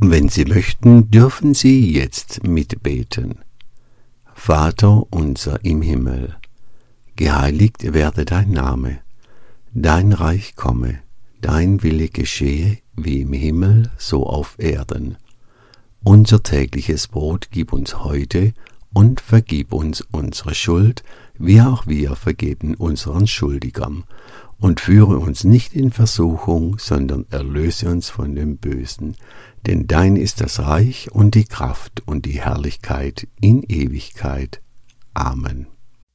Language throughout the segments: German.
Wenn Sie möchten, dürfen Sie jetzt mitbeten. Vater unser im Himmel, geheiligt werde dein Name, dein Reich komme, dein Wille geschehe, wie im Himmel, so auf Erden. Unser tägliches Brot gib uns heute und vergib uns unsere Schuld, wie auch wir vergeben unseren Schuldigern. Und führe uns nicht in Versuchung, sondern erlöse uns von dem Bösen. Denn dein ist das Reich und die Kraft und die Herrlichkeit in Ewigkeit. Amen.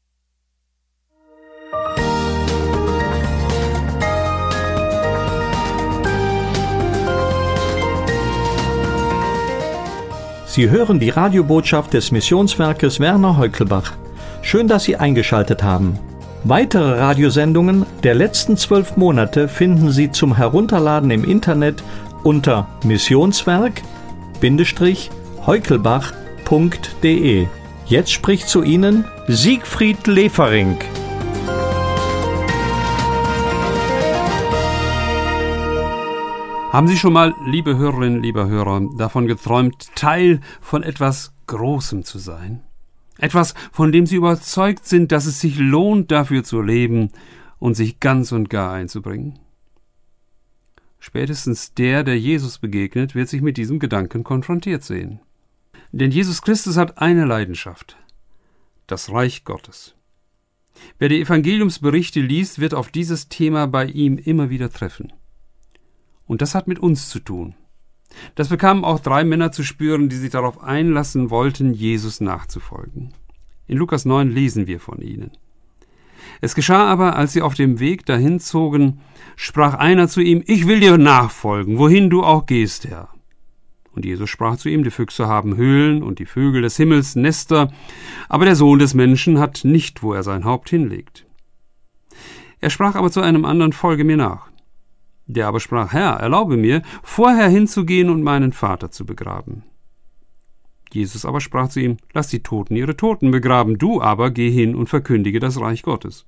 Sie hören die Radiobotschaft des Missionswerkes Werner Heukelbach. Schön, dass Sie eingeschaltet haben. Weitere Radiosendungen der letzten 12 Monate finden Sie zum Herunterladen im Internet unter missionswerk-heukelbach.de. Jetzt spricht zu Ihnen Siegfried Lefering. Haben Sie schon mal, liebe Hörerinnen, lieber Hörer, davon geträumt, Teil von etwas Großem zu sein? Etwas, von dem Sie überzeugt sind, dass es sich lohnt, dafür zu leben und sich ganz und gar einzubringen? Spätestens der Jesus begegnet, wird sich mit diesem Gedanken konfrontiert sehen. Denn Jesus Christus hat eine Leidenschaft: das Reich Gottes. Wer die Evangeliumsberichte liest, wird auf dieses Thema bei ihm immer wieder treffen. Und das hat mit uns zu tun. Das bekamen auch 3 Männer zu spüren, die sich darauf einlassen wollten, Jesus nachzufolgen. In Lukas 9 lesen wir von ihnen. Es geschah aber, als sie auf dem Weg dahin zogen, sprach einer zu ihm: Ich will dir nachfolgen, wohin du auch gehst, Herr. Und Jesus sprach zu ihm: Die Füchse haben Höhlen und die Vögel des Himmels Nester, aber der Sohn des Menschen hat nicht, wo er sein Haupt hinlegt. Er sprach aber zu einem anderen: Folge mir nach. Der aber sprach: Herr, erlaube mir, vorher hinzugehen und meinen Vater zu begraben. Jesus aber sprach zu ihm: Lass die Toten ihre Toten begraben, du aber geh hin und verkündige das Reich Gottes.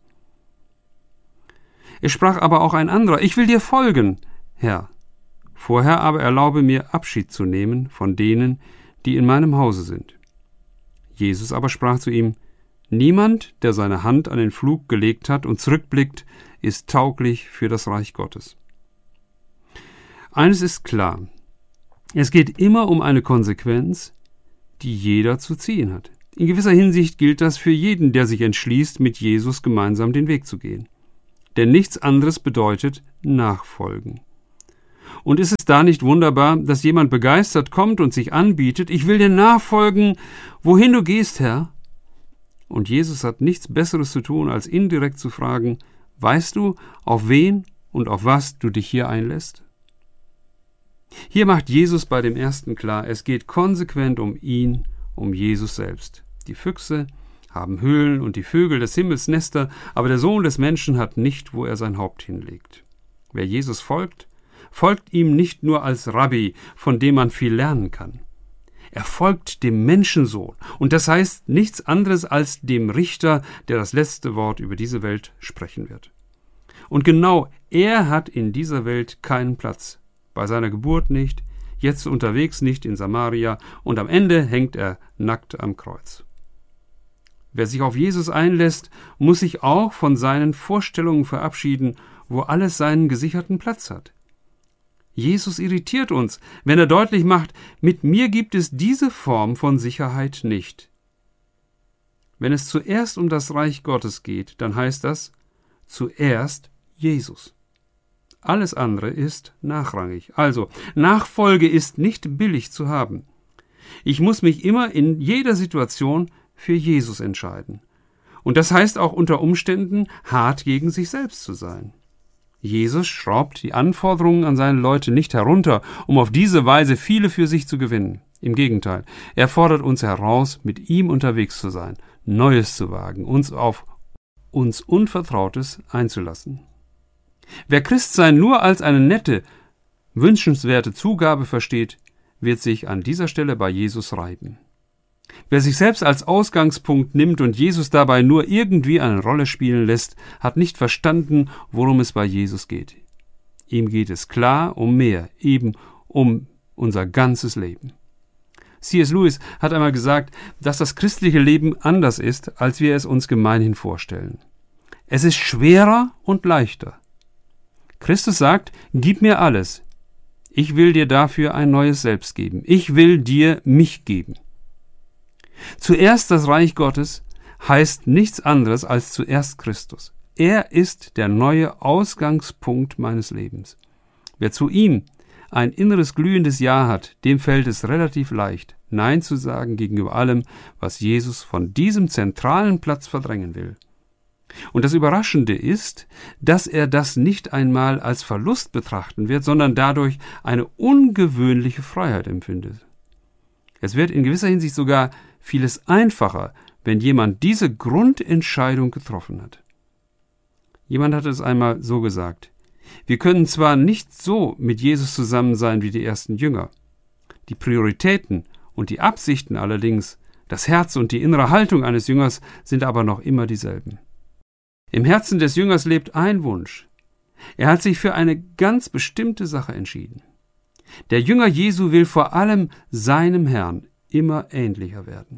Es sprach aber auch ein anderer: Ich will dir folgen, Herr. Vorher aber erlaube mir, Abschied zu nehmen von denen, die in meinem Hause sind. Jesus aber sprach zu ihm: Niemand, der seine Hand an den Pflug gelegt hat und zurückblickt, ist tauglich für das Reich Gottes. Eines ist klar: Es geht immer um eine Konsequenz, die jeder zu ziehen hat. In gewisser Hinsicht gilt das für jeden, der sich entschließt, mit Jesus gemeinsam den Weg zu gehen. Denn nichts anderes bedeutet Nachfolgen. Und ist es da nicht wunderbar, dass jemand begeistert kommt und sich anbietet: Ich will dir nachfolgen, wohin du gehst, Herr? Und Jesus hat nichts Besseres zu tun, als indirekt zu fragen: Weißt du, auf wen und auf was du dich hier einlässt? Hier macht Jesus bei dem ersten klar, es geht konsequent um ihn, um Jesus selbst. Die Füchse haben Höhlen und die Vögel des Himmels Nester, aber der Sohn des Menschen hat nicht, wo er sein Haupt hinlegt. Wer Jesus folgt, folgt ihm nicht nur als Rabbi, von dem man viel lernen kann. Er folgt dem Menschensohn, und das heißt nichts anderes als dem Richter, der das letzte Wort über diese Welt sprechen wird. Und genau er hat in dieser Welt keinen Platz. Bei seiner Geburt nicht, jetzt unterwegs nicht in Samaria, und am Ende hängt er nackt am Kreuz. Wer sich auf Jesus einlässt, muss sich auch von seinen Vorstellungen verabschieden, wo alles seinen gesicherten Platz hat. Jesus irritiert uns, wenn er deutlich macht: Mit mir gibt es diese Form von Sicherheit nicht. Wenn es zuerst um das Reich Gottes geht, dann heißt das zuerst Jesus. Alles andere ist nachrangig. Also, Nachfolge ist nicht billig zu haben. Ich muss mich immer in jeder Situation für Jesus entscheiden. Und das heißt auch unter Umständen, hart gegen sich selbst zu sein. Jesus schraubt die Anforderungen an seine Leute nicht herunter, um auf diese Weise viele für sich zu gewinnen. Im Gegenteil, er fordert uns heraus, mit ihm unterwegs zu sein, Neues zu wagen, uns auf uns Unvertrautes einzulassen. Wer Christsein nur als eine nette, wünschenswerte Zugabe versteht, wird sich an dieser Stelle bei Jesus reiben. Wer sich selbst als Ausgangspunkt nimmt und Jesus dabei nur irgendwie eine Rolle spielen lässt, hat nicht verstanden, worum es bei Jesus geht. Ihm geht es klar um mehr, eben um unser ganzes Leben. C.S. Lewis hat einmal gesagt, dass das christliche Leben anders ist, als wir es uns gemeinhin vorstellen. Es ist schwerer und leichter. Christus sagt, gib mir alles. Ich will dir dafür ein neues Selbst geben. Ich will dir mich geben. Zuerst das Reich Gottes heißt nichts anderes als zuerst Christus. Er ist der neue Ausgangspunkt meines Lebens. Wer zu ihm ein inneres glühendes Ja hat, dem fällt es relativ leicht, Nein zu sagen gegenüber allem, was Jesus von diesem zentralen Platz verdrängen will. Und das Überraschende ist, dass er das nicht einmal als Verlust betrachten wird, sondern dadurch eine ungewöhnliche Freiheit empfindet. Es wird in gewisser Hinsicht sogar vieles einfacher, wenn jemand diese Grundentscheidung getroffen hat. Jemand hat es einmal so gesagt: Wir können zwar nicht so mit Jesus zusammen sein wie die ersten Jünger. Die Prioritäten und die Absichten allerdings, das Herz und die innere Haltung eines Jüngers sind aber noch immer dieselben. Im Herzen des Jüngers lebt ein Wunsch. Er hat sich für eine ganz bestimmte Sache entschieden. Der Jünger Jesu will vor allem seinem Herrn immer ähnlicher werden.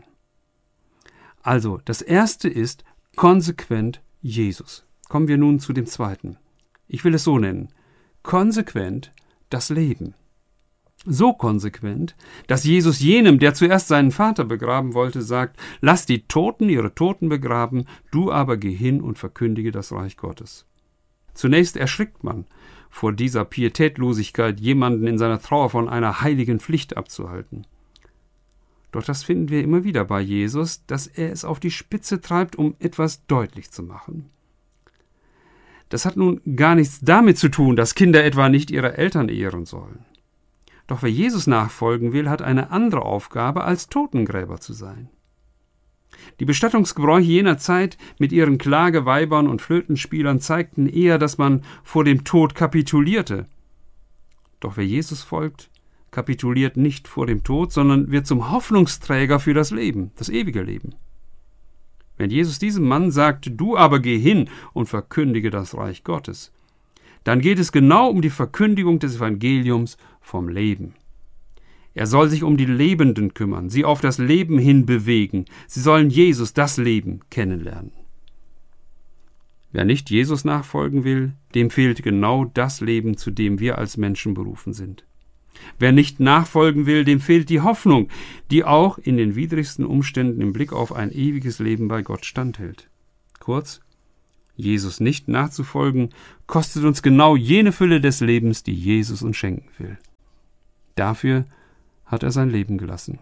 Also, das erste ist konsequent Jesus. Kommen wir nun zu dem zweiten. Ich will es so nennen: konsequent das Leben. So konsequent, dass Jesus jenem, der zuerst seinen Vater begraben wollte, sagt: Lass die Toten ihre Toten begraben, du aber geh hin und verkündige das Reich Gottes. Zunächst erschrickt man vor dieser Pietätlosigkeit, jemanden in seiner Trauer von einer heiligen Pflicht abzuhalten. Doch das finden wir immer wieder bei Jesus, dass er es auf die Spitze treibt, um etwas deutlich zu machen. Das hat nun gar nichts damit zu tun, dass Kinder etwa nicht ihre Eltern ehren sollen. Doch wer Jesus nachfolgen will, hat eine andere Aufgabe, als Totengräber zu sein. Die Bestattungsgebräuche jener Zeit mit ihren Klageweibern und Flötenspielern zeigten eher, dass man vor dem Tod kapitulierte. Doch wer Jesus folgt, kapituliert nicht vor dem Tod, sondern wird zum Hoffnungsträger für das Leben, das ewige Leben. Wenn Jesus diesem Mann sagt: Du aber geh hin und verkündige das Reich Gottes, dann geht es genau um die Verkündigung des Evangeliums vom Leben. Er soll sich um die Lebenden kümmern, sie auf das Leben hin bewegen. Sie sollen Jesus, das Leben, kennenlernen. Wer nicht Jesus nachfolgen will, dem fehlt genau das Leben, zu dem wir als Menschen berufen sind. Wer nicht nachfolgen will, dem fehlt die Hoffnung, die auch in den widrigsten Umständen im Blick auf ein ewiges Leben bei Gott standhält. Kurz: Jesus nicht nachzufolgen, kostet uns genau jene Fülle des Lebens, die Jesus uns schenken will. Dafür hat er sein Leben gelassen.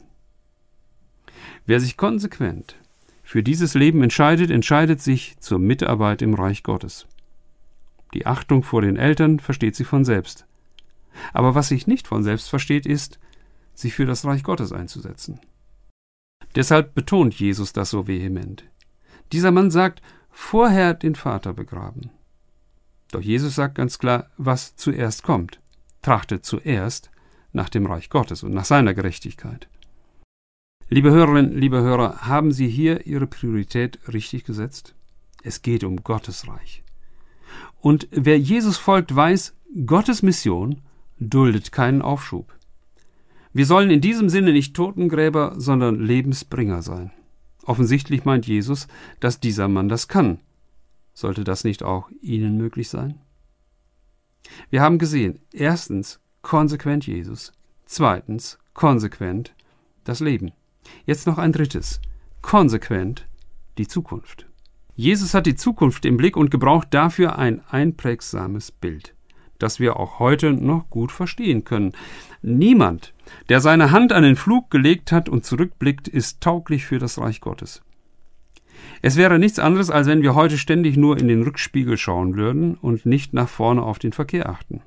Wer sich konsequent für dieses Leben entscheidet, entscheidet sich zur Mitarbeit im Reich Gottes. Die Achtung vor den Eltern versteht sich von selbst. Aber was sich nicht von selbst versteht, ist, sich für das Reich Gottes einzusetzen. Deshalb betont Jesus das so vehement. Dieser Mann sagt: Vorher den Vater begraben. Doch Jesus sagt ganz klar, was zuerst kommt. Trachtet zuerst nach dem Reich Gottes und nach seiner Gerechtigkeit. Liebe Hörerinnen, liebe Hörer, haben Sie hier Ihre Priorität richtig gesetzt? Es geht um Gottes Reich. Und wer Jesus folgt, weiß, Gottes Mission duldet keinen Aufschub. Wir sollen in diesem Sinne nicht Totengräber, sondern Lebensbringer sein. Offensichtlich meint Jesus, dass dieser Mann das kann. Sollte das nicht auch Ihnen möglich sein? Wir haben gesehen, erstens konsequent Jesus, zweitens konsequent das Leben. Jetzt noch ein drittes, konsequent die Zukunft. Jesus hat die Zukunft im Blick und gebraucht dafür ein einprägsames Bild, das wir auch heute noch gut verstehen können. Niemand, der seine Hand an den Pflug gelegt hat und zurückblickt, ist tauglich für das Reich Gottes. Es wäre nichts anderes, als wenn wir heute ständig nur in den Rückspiegel schauen würden und nicht nach vorne auf den Verkehr achten.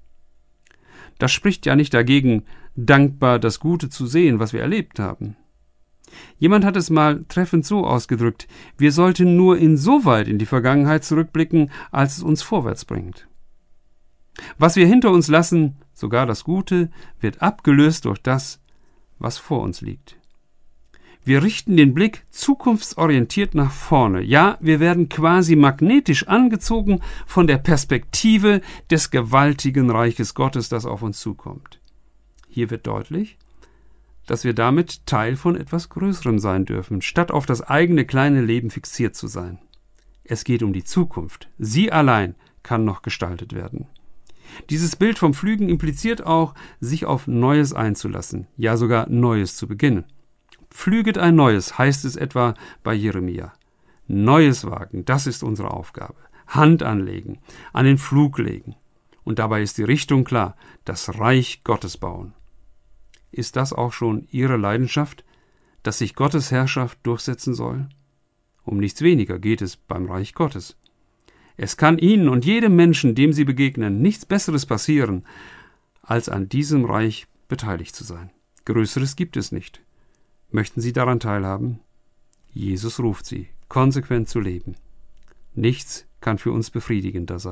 Das spricht ja nicht dagegen, dankbar das Gute zu sehen, was wir erlebt haben. Jemand hat es mal treffend so ausgedrückt: Wir sollten nur insoweit in die Vergangenheit zurückblicken, als es uns vorwärts bringt. Was wir hinter uns lassen, sogar das Gute, wird abgelöst durch das, was vor uns liegt. Wir richten den Blick zukunftsorientiert nach vorne. Ja, wir werden quasi magnetisch angezogen von der Perspektive des gewaltigen Reiches Gottes, das auf uns zukommt. Hier wird deutlich, dass wir damit Teil von etwas Größerem sein dürfen, statt auf das eigene kleine Leben fixiert zu sein. Es geht um die Zukunft. Sie allein kann noch gestaltet werden. Dieses Bild vom Pflügen impliziert auch, sich auf Neues einzulassen, ja sogar Neues zu beginnen. Pflüget ein Neues, heißt es etwa bei Jeremia. Neues wagen, das ist unsere Aufgabe. Hand anlegen, an den Pflug legen. Und dabei ist die Richtung klar, das Reich Gottes bauen. Ist das auch schon Ihre Leidenschaft, dass sich Gottes Herrschaft durchsetzen soll? Um nichts weniger geht es beim Reich Gottes. Es kann Ihnen und jedem Menschen, dem Sie begegnen, nichts Besseres passieren, als an diesem Reich beteiligt zu sein. Größeres gibt es nicht. Möchten Sie daran teilhaben? Jesus ruft Sie, konsequent zu leben. Nichts kann für uns befriedigender sein.